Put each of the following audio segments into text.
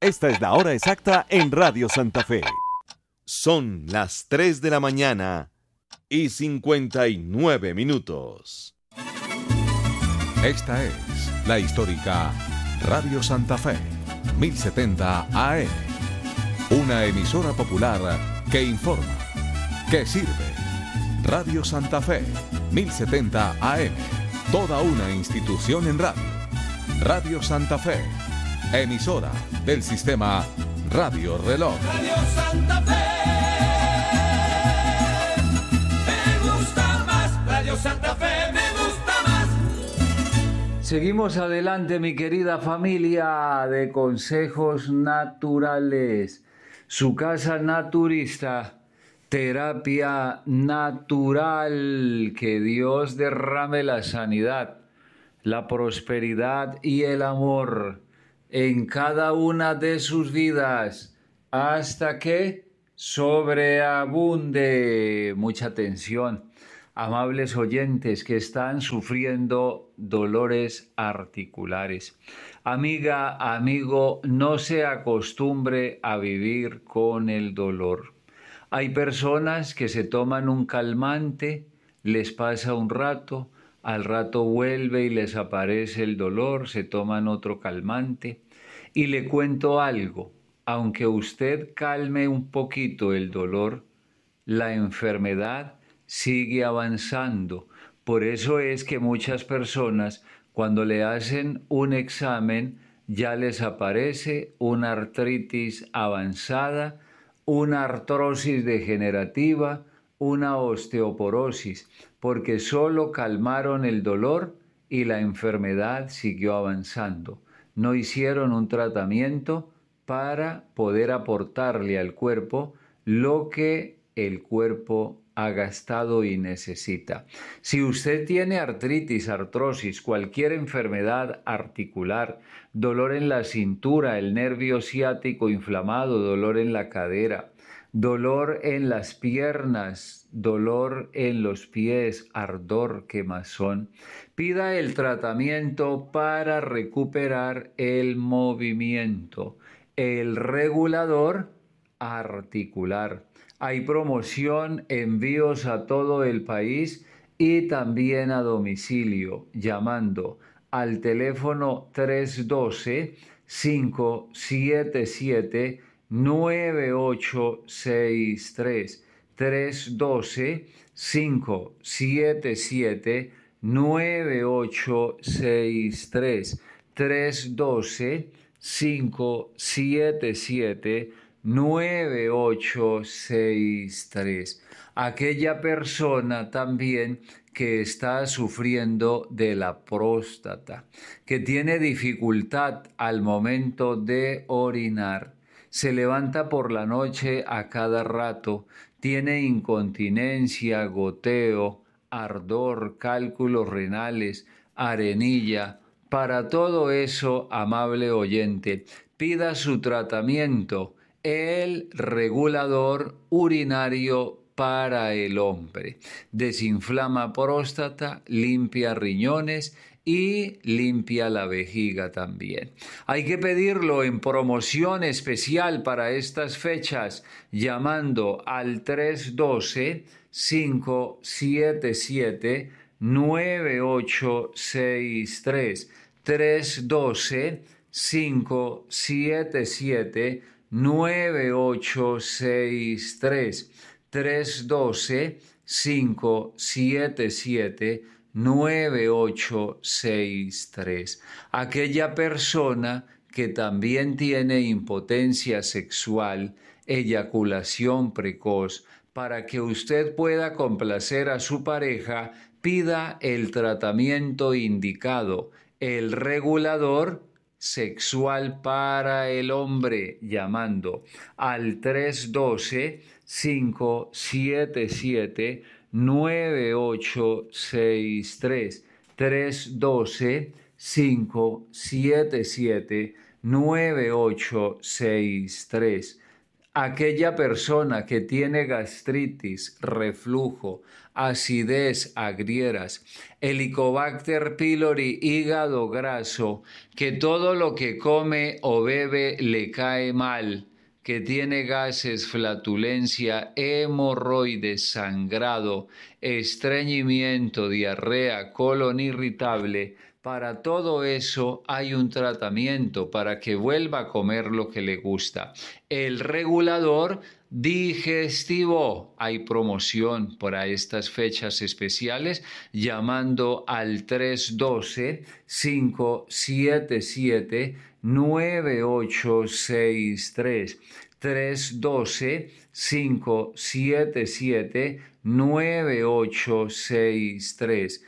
Esta es la hora exacta en Radio Santa Fe. Son las 3 de la mañana y 59 minutos. Esta es la histórica Radio Santa Fe, 1070 AM. Una emisora popular que informa, que sirve. Radio Santa Fe, 1070 AM. Toda una institución en radio. Radio Santa Fe, emisora del sistema Radio Reloj. Radio Santa Fe, me gusta más. Radio Santa Fe, me gusta más. Seguimos adelante, mi querida familia de Consejos Naturales. Su casa naturista, terapia natural. Que Dios derrame la sanidad, la prosperidad y el amor en cada una de sus vidas hasta que sobreabunde. Mucha atención, amables oyentes que están sufriendo dolores articulares. Amiga, amigo, no se acostumbre a vivir con el dolor. Hay personas que se toman un calmante, les pasa un rato, al rato vuelve y les aparece el dolor, se toman otro calmante. Y le cuento algo, aunque usted calme un poquito el dolor, la enfermedad sigue avanzando. Por eso es que muchas personas, cuando le hacen un examen, ya les aparece una artritis avanzada, una artrosis degenerativa, una osteoporosis, porque solo calmaron el dolor y la enfermedad siguió avanzando. No hicieron un tratamiento para poder aportarle al cuerpo lo que el cuerpo ha gastado y necesita. Si usted tiene artritis, artrosis, cualquier enfermedad articular, dolor en la cintura, el nervio ciático inflamado, dolor en la cadera, dolor en las piernas, dolor en los pies, ardor, quemazón, pida el tratamiento para recuperar el movimiento, el regulador articular. Hay promoción, envíos a todo el país y también a domicilio, llamando al teléfono 312-577-9863. 312-577-9863. 312-577-9863. Aquella persona también que está sufriendo de la próstata, que tiene dificultad al momento de orinar, se levanta por la noche a cada rato, tiene incontinencia, goteo, ardor, cálculos renales, arenilla. Para todo eso, amable oyente, pida su tratamiento, el regulador urinario para el hombre. Desinflama próstata, limpia riñones y limpia la vejiga también. Hay que pedirlo en promoción especial para estas fechas, llamando al 312-577-9863. 312-577-9863. 312-577-9863. Aquella persona que también tiene impotencia sexual, eyaculación precoz, para que usted pueda complacer a su pareja, pida el tratamiento indicado, el regulador sexual para el hombre, llamando al 312-577-9863. 312-577-9863. Aquella persona que tiene gastritis, reflujo, acidez, agrieras, Helicobacter pylori, hígado graso, que todo lo que come o bebe le cae mal, que tiene gases, flatulencia, hemorroides, sangrado, estreñimiento, diarrea, colon irritable. Para todo eso hay un tratamiento para que vuelva a comer lo que le gusta. El regulador digestivo. Hay promoción para estas fechas especiales llamando al 312-577-9863. 312-577-9863.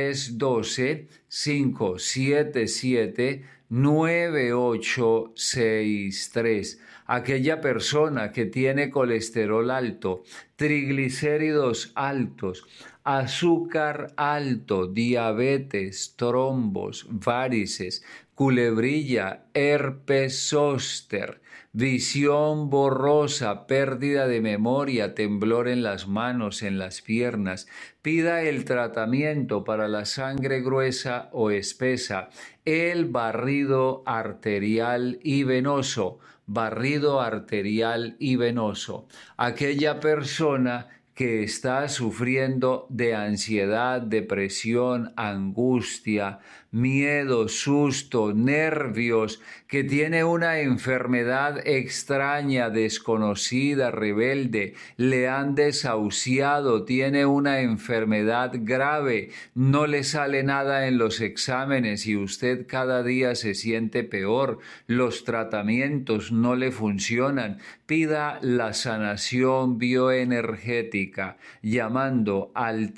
312-577-9863. Aquella persona que tiene colesterol alto, triglicéridos altos, azúcar alto, diabetes, trombos, varices, culebrilla, herpes zóster, visión borrosa, pérdida de memoria, temblor en las manos, en las piernas. Pida el tratamiento para la sangre gruesa o espesa, el barrido arterial y venoso. Barrido arterial y venoso. Aquella persona que está sufriendo de ansiedad, depresión, angustia, miedo, susto, nervios, que tiene una enfermedad extraña, desconocida, rebelde, le han desahuciado, tiene una enfermedad grave, no le sale nada en los exámenes y usted cada día se siente peor, los tratamientos no le funcionan. Pida la sanación bioenergética llamando al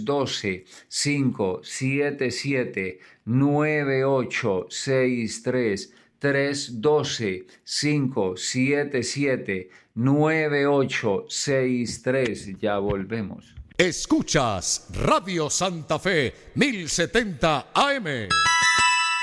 312-577-9863, 312-577-9863. Ya volvemos. Escuchas Radio Santa Fe 1070 AM.